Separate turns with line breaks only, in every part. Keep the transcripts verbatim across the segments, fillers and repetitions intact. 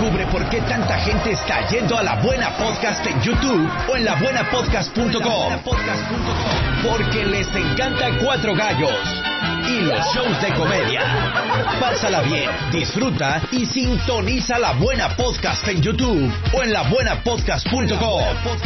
Descubre por qué tanta gente está yendo a La Buena Podcast en YouTube o en la buena podcast punto com. Porque les encanta Cuatro Gallos y los shows de comedia. Pásala bien, disfruta y sintoniza La Buena Podcast en YouTube o en la buena podcast punto com.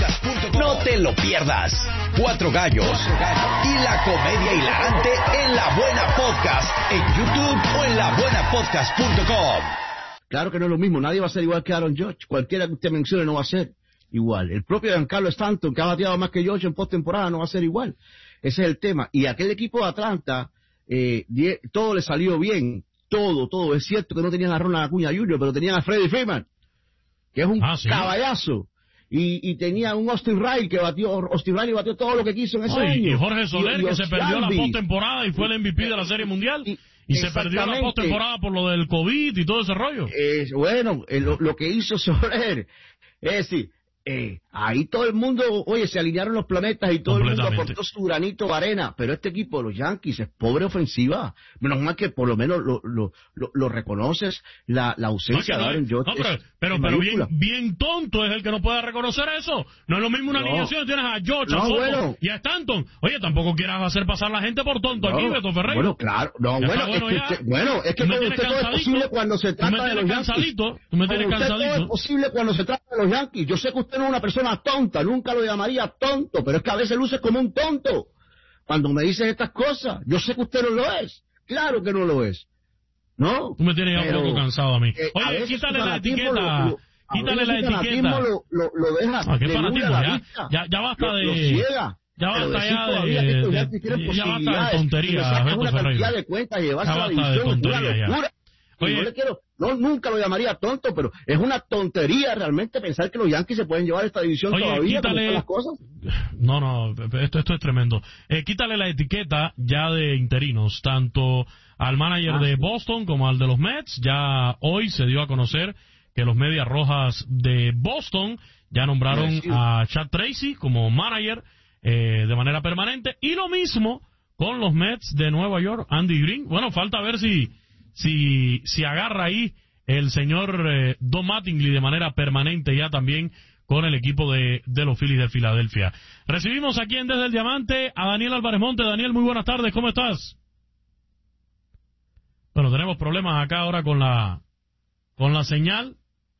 No te lo pierdas. Cuatro Gallos y la comedia hilarante en La Buena Podcast en YouTube o en la buena podcast punto com.
Claro que no es lo mismo, nadie va a ser igual que Aaron Judge. Cualquiera que usted mencione no va a ser igual. El propio Giancarlo Stanton, que ha bateado más que Judge en postemporada, no va a ser igual. Ese es el tema. Y aquel equipo de Atlanta, eh, die, todo le salió bien. Todo, todo. Es cierto que no tenían a Ronald Acuña junior, pero tenían a Freddie Freeman, que es un ah, ¿sí? caballazo. Y, y tenía un Austin Riley que batió, Austin Riley batió todo lo que quiso en ese
Oye,
año.
Y Jorge Soler, y, y que se perdió la postemporada y fue el M V P de la Serie Mundial. Y, Y se perdió la postemporada por lo del COVID y todo ese rollo.
Eh, bueno, eh, lo, lo que hizo Soler, es decir, eh, ahí todo el mundo, oye, se alinearon los planetas y todo el mundo aportó su granito de arena, pero este equipo, los Yankees, es pobre ofensiva. Menos mal que por lo menos lo, lo, lo, lo reconoces, la, la ausencia no, de Aaron Judge.
No, pero, pero, pero bien, bien tonto es el que no pueda reconocer eso. No es lo mismo una no. alineación, tienes a George, no, a Soto bueno. y a Stanton. Oye, tampoco quieras hacer pasar la gente por tonto no, aquí, Beto Ferreira.
Bueno, claro, no, bueno, bueno, es que, usted, bueno, es que con usted todo es posible cuando se trata de los Yankees.
Tú me tienes cansadito.
Todo es posible cuando se trata de los Yankees. Yo sé que usted no es una persona tonta, nunca lo llamaría tonto, pero es que a veces luces como un tonto cuando me dices estas cosas. Yo sé que usted no lo es, claro que no lo es, ¿no?
Tú me tienes ya un poco cansado a mí. Eh, Oye, a quítale la etiqueta, lo, lo, quítale la etiqueta.
Lo, lo, lo deja,
ah, ¿qué fanatismo? Ya, ya, ya basta
lo,
de...
Lo ciega.
Ya basta ya de, de, de, ya basta de tonterías, Beto
una
Ferreira.
cantidad de cuentas y llevarse a la división, es una locura. Oye, no, le quiero, no, nunca lo llamaría tonto, pero es una tontería realmente pensar que los Yankees se pueden llevar esta división oye, todavía,
quítale,
como las cosas.
No, no, esto, esto es tremendo. Eh, quítale la etiqueta ya de interinos, tanto al manager ah, de sí. Boston como al de los Mets. Ya hoy se dio a conocer que los Medias Rojas de Boston ya nombraron sí, sí. a Chad Tracy como manager eh, de manera permanente, y lo mismo con los Mets de Nueva York, Andy Green. Bueno, falta ver si Si, si agarra ahí el señor eh, Don Mattingly de manera permanente ya también con el equipo de, de los Phillies de Filadelfia. Recibimos aquí en Desde el Diamante a Daniel Álvarez Monte. Daniel, muy buenas tardes, ¿cómo estás? Bueno, tenemos problemas acá ahora con la con la señal.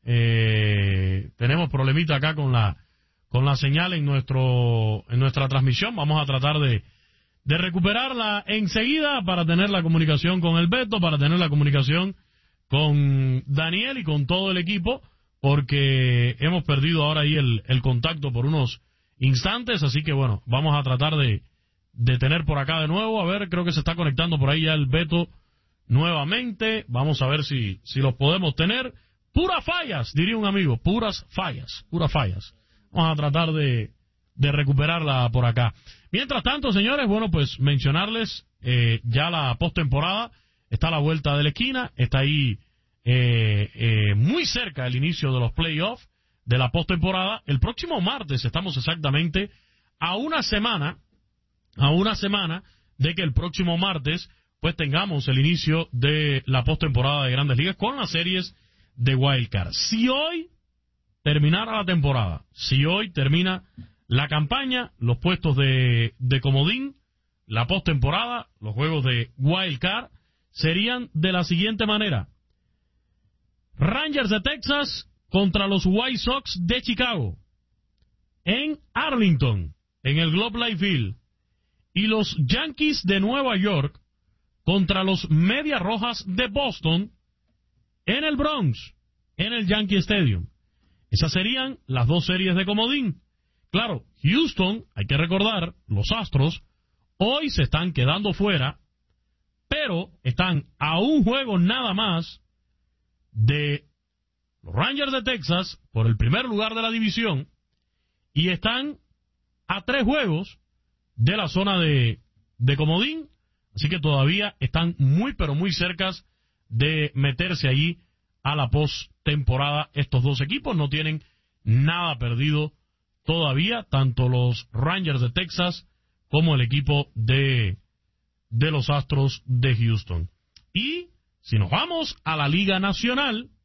Eh, tenemos problemita acá con la con la señal en nuestro en nuestra transmisión. Vamos a tratar de de recuperarla enseguida para tener la comunicación con el Beto, para tener la comunicación con Daniel y con todo el equipo, porque hemos perdido ahora ahí el, el contacto por unos instantes, así que bueno, vamos a tratar de, de tener por acá de nuevo. A ver, creo que se está conectando por ahí ya el Beto nuevamente. Vamos a ver si, si los podemos tener. Puras fallas, diría un amigo, puras fallas, puras fallas. Vamos a tratar de, de recuperarla por acá. Mientras tanto, señores, bueno, pues mencionarles eh, ya la postemporada está a la vuelta de la esquina, está ahí eh, eh, muy cerca del inicio de los playoffs de la postemporada. El próximo martes estamos exactamente a una semana, a una semana de que el próximo martes pues tengamos el inicio de la postemporada de Grandes Ligas con las series de Wild Card. Si hoy terminara la temporada, si hoy termina la campaña, los puestos de, de comodín, la postemporada, los juegos de Wild Card, serían de la siguiente manera. Rangers de Texas contra los White Sox de Chicago, en Arlington, en el Globe Life Field. Y los Yankees de Nueva York contra los Medias Rojas de Boston, en el Bronx, en el Yankee Stadium. Esas serían las dos series de comodín. Claro, Houston, hay que recordar, los Astros, hoy se están quedando fuera, pero están a un juego nada más de los Rangers de Texas por el primer lugar de la división, y están a tres juegos de la zona de, de comodín, así que todavía están muy pero muy cercas de meterse allí a la postemporada. Estos dos equipos no tienen nada perdido todavía, tanto los Rangers de Texas como el equipo de, de los Astros de Houston. Y si nos vamos a la Liga Nacional,